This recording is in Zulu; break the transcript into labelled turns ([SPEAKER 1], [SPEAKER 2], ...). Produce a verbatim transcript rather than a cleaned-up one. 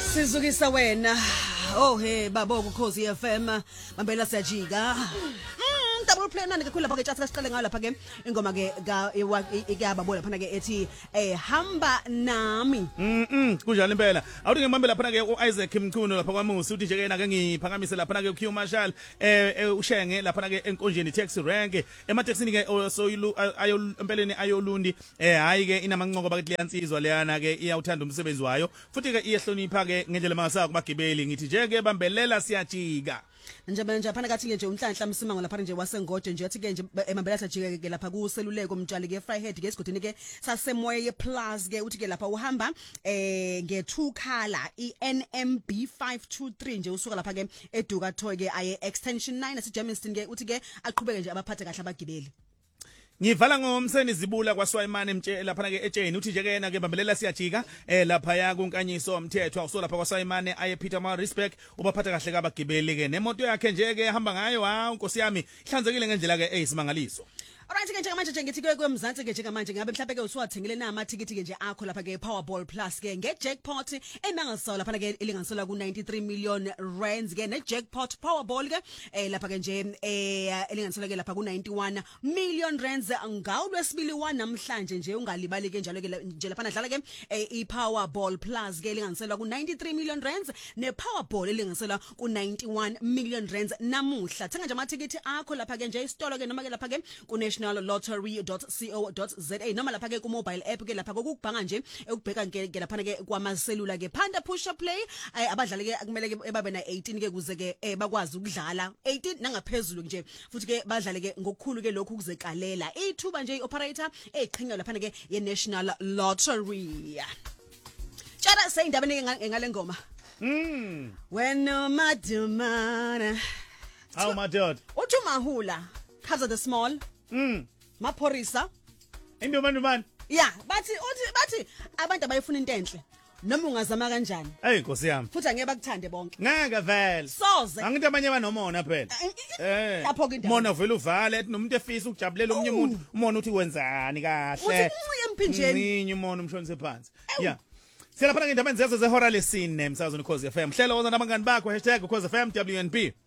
[SPEAKER 1] Sizukisa wena. Oh hey babo kuKhosi F M. Bambela siyajika. Mm double play nani kakhulu lapha ke chatha siqale ngayo lapha ke ingoma ke ikayababola phana ke ethi eh hamba nami.
[SPEAKER 2] Mhm kunjalo impela. Awuthi ngimambe lapha ke uIsaac Mchunu lapha kwaMusi uthi nje ke na ke ngiphakamise lapha ke uQ Marshall eh ushenge lapha ke enkonjeni taxi rank emaTaxini ke so ayo empeleni ayolundi eh hayi ke inamanqoko bakithi liyansizwa leyana ke iyawuthanda umsebenzi wayo futhi ke iyehlonipha ke ngendlela mangasaka kubagibeli ngithi nje ke bambelela siyajika
[SPEAKER 1] njengoba nje phana kathi nje unhlanhla msimango lapha nje wasengode nje yathi ke nje emambela sajike ke lapha kuseluleko umtshali ke Fryhead ke esigodini ke sasemoye plus ke uthi ke lapha uhamba eh nge two color i N M B five two three nje usuka lapha ke eduka toy ke aye extension nine ase Germiston ke uthi ke aqhubeke nje abaphathe kahle abagibeli.
[SPEAKER 2] Ngivala ngomseni zibula kwaSwayimane emtshela lapha ke etsheni uthi nje ke na ke bambelela siyajika eh lapha ya kunkanyiso umthetho awuso lapha kwaSwayimane aye Peter Ma respect ubaphatha kahle kabagibeli ke nemoto yakhe nje ke ehamba ngayo ha Nkosi yami ihlanzekile ngendlela ke eyisimangaliso.
[SPEAKER 1] Alright ke nje manje nje ngithi ke kwemzansi ke nje manje ngabe mhlawumbe ke usuwathengile na amathikithi ke nje akho lapha ke Powerball Plus ke nge jackpot emangasola lapha ke elinganiselwa ku ninety-three million rands ke ne jackpot Powerball ke eh lapha ke nje eh elinganiselwa ke lapha ku ninety-one million rands ngawulwesibili wa namhlanje nje ungalibali ke njalo ke nje lapha nadlala ke i Powerball Plus ke elinganiselwa ku ninety-three million rands ne Powerball elinganiselwa ku ninety-one million rands namuhla thenga nje amathikithi akho lapha ke nje isitolo ke noma ke lapha ke ku nationallottery dot co dot za noma lapha ke ku mobile app ke lapha kokubhanga nje ekubheka ke lapha ke kwamaselula ke phanda push play abadlali ke akumele ke ebabe na eighteen ke kuze ke bakwazi ukudlala eighteen nangaphezulu nje futhi ke badlale ke ngokukhulu ke lokhu kuzekalela ithuba nje ioperator eqhinga lapha ke ye National Lottery. Tshara sayindabeni ngale ngoma.
[SPEAKER 2] Mm.
[SPEAKER 1] When madumana.
[SPEAKER 2] How my dad.
[SPEAKER 1] Uthumahula. Khaza the small.
[SPEAKER 2] Mm.
[SPEAKER 1] Maphorisa.
[SPEAKER 2] Indumani man.
[SPEAKER 1] Yeah, bathi uthi bathi abantu abayifuna into enhle. Noma ungazama kanjani?
[SPEAKER 2] Hey Nkosi yami.
[SPEAKER 1] Futhi angeke bakuthande bonke.
[SPEAKER 2] Ngeke vele.
[SPEAKER 1] Soze.
[SPEAKER 2] Angithi abanye banomona phela.
[SPEAKER 1] Eh. Lapho ke indaba.
[SPEAKER 2] Mona vele uvale ethi nomuntu efisa ukujabulela omunye umuntu, umona uthi wenzani kahle.
[SPEAKER 1] Uthi unciye emphinjeni.
[SPEAKER 2] Ncinye umona umshonise phansi. Yeah. Sela phana ngendaba enzezo zehora lesine emsazweni Ukhozi F M. Hlela wona nabangani bakho hashtag Ukhozi F M W N B.